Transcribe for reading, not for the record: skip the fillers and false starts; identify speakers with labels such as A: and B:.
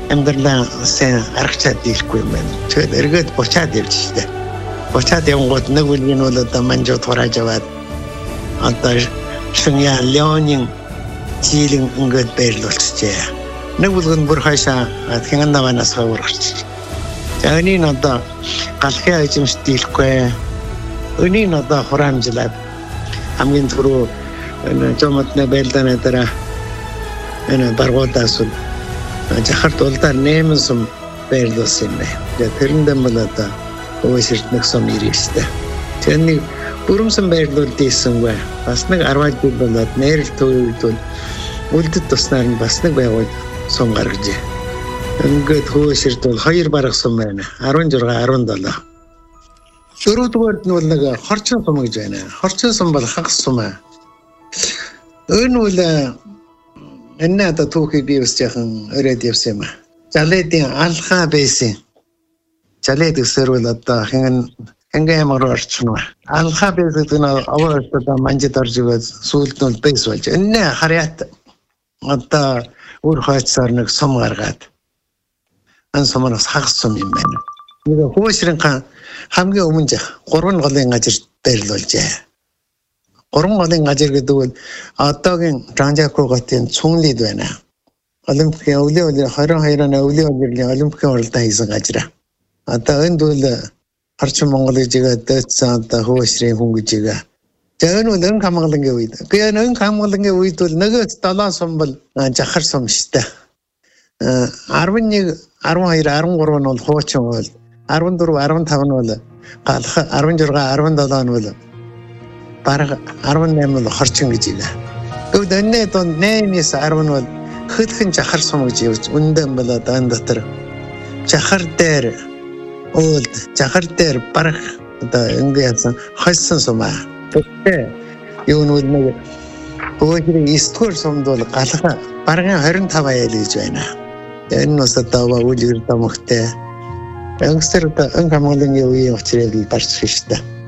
A: амьдралаа сайн аргачаад дийлэхгүй юм байна. Тэгээд эргээд буцаад явж штэ. Буцаад явгод нэг үеийн бол одоо манжууд хурааж аваад одоо шинэ Леонин жилийн ингээд байрлуулчихжээ. Нэг бүлгэн бүр хашаа хинган наванаас хаварч. За энэ одоо галхи ажимс дийлэхгүй. Өнийн одоо хураамжлаад хамгийн түрүү энэ жомотны байлдааны дараа энэ баргуудаас жахарт улдаар нэмэн сум байрлуулсан юм байна. Тэгээд тэрэндээ бол одоо өөсөрт нэг сум ирээстэй. Тэгээд нэг бүрэмсэн байрлуулдээсэнгүй. Бас нэг 10 жил болоод нэрэл төвөд үлдэд туснаар нь бас нэг байгуул сум гаргажээ. Ингээд өөсөрт бол 2 бараг сум байна. 16, 17. Дөрөвдүгээрд нь бол нэг хорчин сум гэж байна. Хорчин сум бол хагас сум аа. Энэ бол энэ одоо түүхий бий бас яхан өрөөд явсан юм аа. Жалэдийн алхаа байсан. Жалэд гэсэр бол одоо хингээ ямар орчихно. Алхаа байсан нь аваасаа манжид орж ивэл сүүлд нь бэс болж. Энэ харьяат одоо өөр хойцоор нэг сум гаргаад. Энэ сумаас хагас сум юм байна. Нэг хөөсрийн хамгийн өмнө 3 голын газар байрлуулжээ. 3 голын газар гэдэг бол одоогийн Жанжако хотын цүнлид байна. Олимпийн өвлийн 22 оны өвлийн өдрийн олимпийн уралдаан хийсэн газар. Одоо энд бол харчин Монголыг жигээ дэцсэн одоо хөөсрийн хүн гэж жигээ. За энэ бол өн хамгаалангийн үед. Тэгээ өн хамгаалангийн үед бол нөгөө 7 сум бол жахар сум штэ. 11, 12, 13 нь бол хуучин бол 14, 15 нь бол галх 16, 17 нь бол бараг 18 бол хорчин гэж байна. Тэгвэл энэ донд 8-ээс 10 нь бол хөдөлгөн жахар сум гэж явж үндэн болоод энэ дотор жахар дээр өөлд жахар дээр бараг одоо ингээд хойсон сум аа. Тэгтээ юу нэг өөрийн 9-р сумд бол галх бараг 25 аял гэж байна. Энэ нь бас одоо үйл хэрэг домогтой. Ангсэр одоо өн хамгааллын үеийн учраас барьж шүү дээ.